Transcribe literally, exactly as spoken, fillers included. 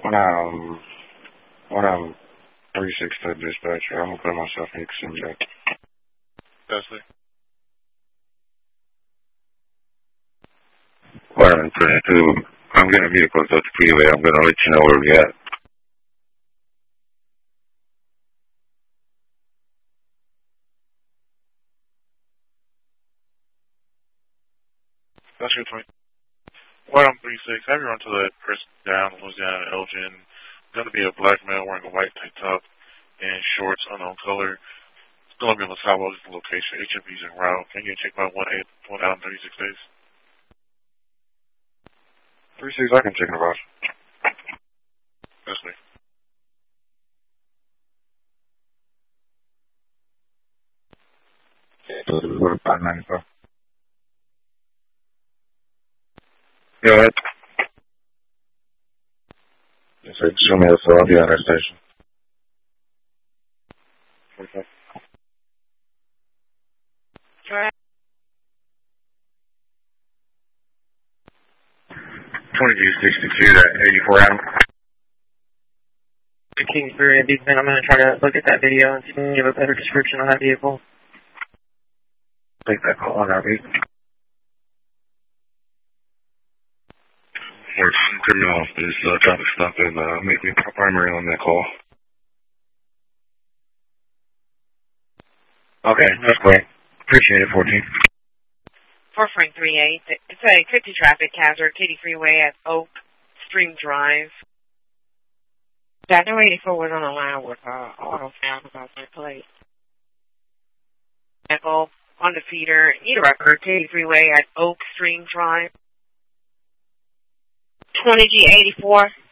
Um, when I'm three six to dispatcher, I'm gonna put myself in Exim. That's it. Well, I'm twenty-two. I'm getting vehicles up the freeway. I'm gonna let you know where we at. That's your twenty. Well, I'm three six. Have you run to that person down, Louisiana, Elgin. Gonna be a black male wearing a white tank top and shorts, unknown color. It's gonna be on the sidewalk location. H M P's en route. Can you check my one eight one out in thirty-six days? three six, I can check it out. That's me. five ninety-five. Go ahead. Yes, sir. Show me the I'll be on that station. Okay. twenty-two sixty-two, that eighty-four Adam. Kingsbury, I'm going to try to look at that video and see if we can give a better description on that vehicle. Take that call on our beat. We're criminal off this uh, traffic stop and uh, make me primary on that call. Okay, that's great. Appreciate it, fourteen. four Frank three eight. It's a fifty traffic hazard, Katy Freeway at Oak Stream Drive. Yeah, no eighty-four was on the line with uh, auto sound about that plate. Vehicle on the feeder, need a record, Katy Freeway at Oak Stream Drive. twenty G eighty-four.